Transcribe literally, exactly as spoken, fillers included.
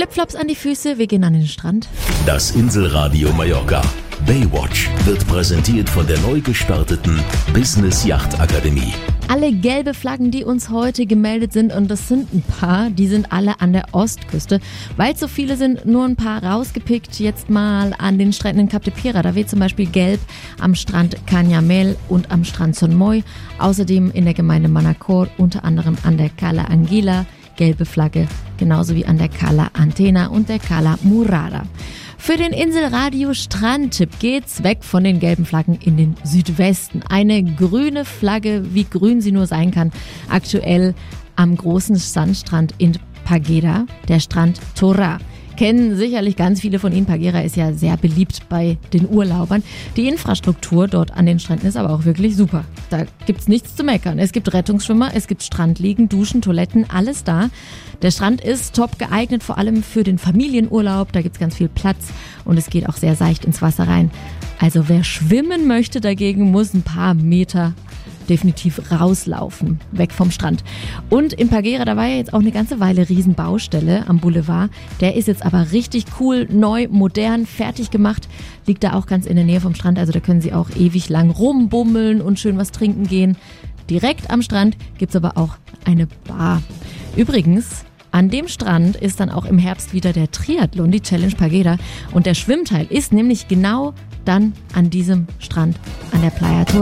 Flipflops an die Füße, wir gehen an den Strand. Das Inselradio Mallorca Baywatch wird präsentiert von der neu gestarteten Business Yacht Akademie. Alle gelbe Flaggen, die uns heute gemeldet sind, und das sind ein paar, die sind alle an der Ostküste. Weil es so viele sind, nur ein paar rausgepickt. Jetzt mal an den Stränden in Cap de Pira. Da weht zum Beispiel gelb am Strand Canyamel und am Strand Son Moy. Außerdem in der Gemeinde Manacor, unter anderem an der Cala Anguila, gelbe Flagge, genauso wie an der Cala Antena und der Cala Murada. Für den Inselradio Strandtipp geht's weg von den gelben Flaggen in den Südwesten. Eine grüne Flagge, wie grün sie nur sein kann, aktuell am großen Sandstrand in Paguera, der Strand Torà. Kennen sicherlich ganz viele von Ihnen. Paguera ist ja sehr beliebt bei den Urlaubern. Die Infrastruktur dort an den Stränden ist aber auch wirklich super. Da gibt's nichts zu meckern. Es gibt Rettungsschwimmer, es gibt Strandliegen, Duschen, Toiletten, alles da. Der Strand ist top geeignet, vor allem für den Familienurlaub. Da gibt's ganz viel Platz und es geht auch sehr seicht ins Wasser rein. Also wer schwimmen möchte dagegen, muss ein paar Meter definitiv rauslaufen, weg vom Strand. Und in Paguera, da war ja jetzt auch eine ganze Weile Riesenbaustelle am Boulevard. Der ist jetzt aber richtig cool, neu, modern, fertig gemacht. Liegt da auch ganz in der Nähe vom Strand, also da können Sie auch ewig lang rumbummeln und schön was trinken gehen. Direkt am Strand gibt's aber auch eine Bar. Übrigens, an dem Strand ist dann auch im Herbst wieder der Triathlon, die Challenge Paguera. Und der Schwimmteil ist nämlich genau dann an diesem Strand an der Playa Torà.